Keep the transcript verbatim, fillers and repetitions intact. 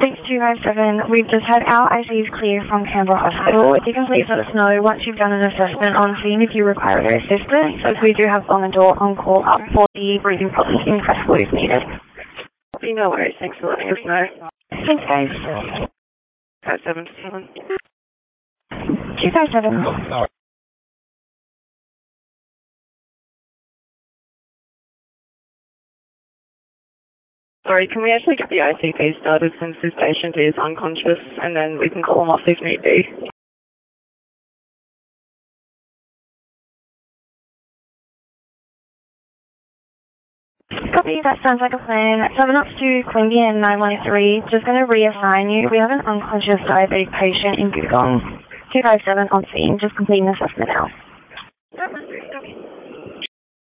six two five seven, we've just had our I Cs clear from Canberra Hospital. If you can please let us know once you've done an assessment on seeing if you require their assistance, as we do have on the door on call up for the breathing problems incredible if needed. No worries, thanks for letting us know. Thanks, guys. five seven seven. two five seven. Sorry, can we actually get the I C P started since this patient is unconscious, and then we can call him off if need be? Copy, that sounds like a plan. seven up to Quimby and nine one three, just going to reassign you. We have an unconscious diabetic patient in Dugong. two five seven on scene, just completing assessment now.